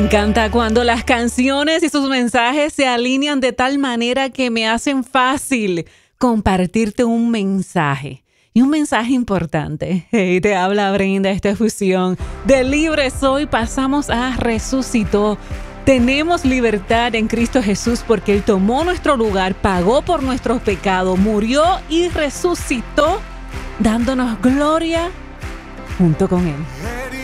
Me encanta cuando las canciones y sus mensajes se alinean de tal manera que me hacen fácil compartirte un mensaje. Y un mensaje importante. Hey, te habla Brenda, esta fusión de Libre Soy. Pasamos a Resucitó. Tenemos libertad en Cristo Jesús porque Él tomó nuestro lugar, pagó por nuestros pecados, murió y resucitó, dándonos gloria junto con Él.